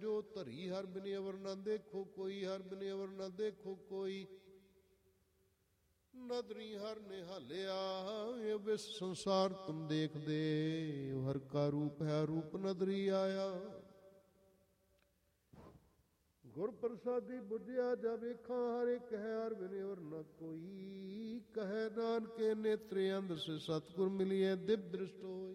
ਜੋ ਧਰੀ ਹਰ ਬਿਨ ਅਵਰ ਨਾ ਦੇਖੋ ਕੋਈ, ਹਰ ਬਿਨ ਅਵਰ ਨਾ ਦੇਖੋ ਕੋਈ। ਨਦਰੀ ਹਰ ਨਿਹਾਲਿਆ ਇਹ ਵਿਸ ਸੰਸਾਰ ਤੁਮ ਦੇਖਦੇ, ਹਰ ਕਾ ਰੂਪ ਹੈ ਰੂਪ ਨਦਰੀ ਆਇਆ। ਗੁਰ ਪ੍ਰਸਾਦੀ ਬੁਝਿਆ ਜਾ ਵੇਖਾਂ, ਹਰ ਇੱਕ ਹੈ ਹਰ ਬਿਨ ਅਵਰ ਨਾ ਕੋਈ। ਕਹੈ ਨਾਨਕੇ ਨੇਤਰੇ ਅੰਧ ਸੇ ਸਤਿਗੁਰ ਮਿਲਿਐ ਦਿਵ ਦ੍ਰਿਸ਼ਟ ਹੋਈ।